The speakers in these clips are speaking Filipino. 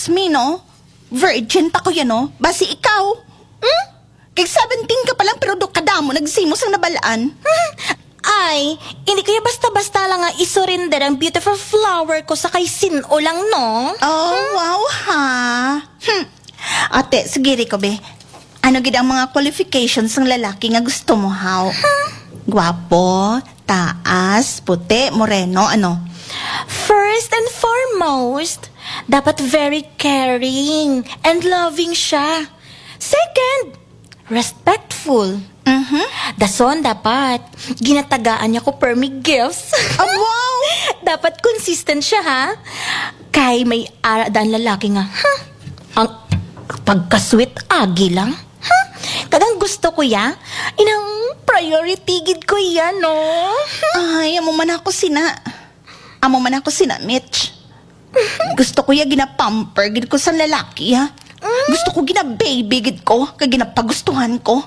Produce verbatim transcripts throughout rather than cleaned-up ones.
trust me, no? Virgin pa ko yan, no? Basi ikaw. Hmm? Kay seventeen ka pa lang pero do kada mo nagsimos ang nabalaan. Hmm. Ay, hindi kaya basta-basta lang nga isurrender ang beautiful flower ko sa kay Sino lang, no? Oh, wow, ha? Hmm. Ate, sige ko, be. Ano gid ang mga qualifications ng lalaki nga gusto mo, how? Hmm. Guwapo, taas, puti, moreno, ano? First and foremost, dapat very caring and loving siya. Second, respectful. Mhm. Dason, dapat ginatagaan niya ko permi gifts. Oh, wow! Dapat consistent siya, ha? Kay may ara daan lalaki nga, ha? Ang pagka-sweet agi lang. Ha? Kagang gusto ko ya, inang priority gid ko yan, no? Ay, amo man ako sina. Amo man ako sina, Mitch. Gusto ko ya ginapamper gid ko sa lalaki, ha? Gusto ko gina-baby gid ko, kag ginapagustuhan ko.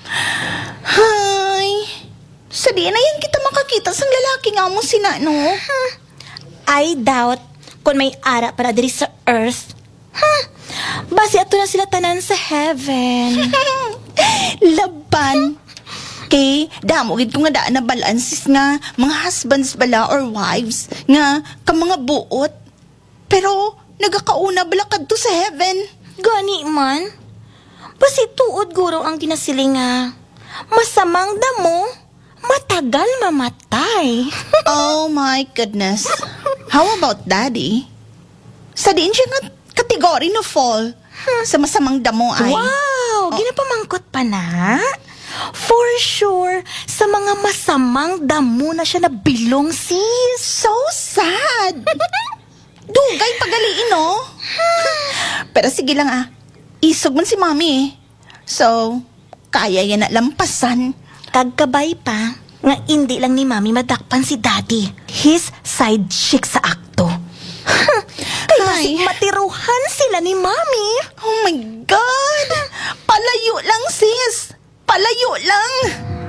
Hay, sa di na yan kita makakita sa lalaki nga mo sina, no? I doubt kung may ara para diri sa earth. Huh? Basi ato na sila tanan sa heaven. Laban. Kay, damo gid ko nga daan na balances nga mga husbands bala or wives nga ka mga buot. Pero nagakauna bala kadto sa heaven. Gani man. Basi tuod guro ang ginasiling nga masamang damo, matagal mamatay. Oh my goodness. How about daddy? Sa diin siya nga kategory na fall sa masamang damo ay. Wow! Ginapamangkot pa na? For sure, sa mga masamang damo na siya nabilong, sis. So sad. Dugay pagaliin, no? Pero sige lang ah. Isog man si mami eh. So, kaya yan na lampasan. Kagkabay pa, nga hindi lang ni mami madakpan si daddy. His side chick sa akto. Kay basig matiruhan sila ni mami. Oh my God! Palayo lang, sis! Palayo lang!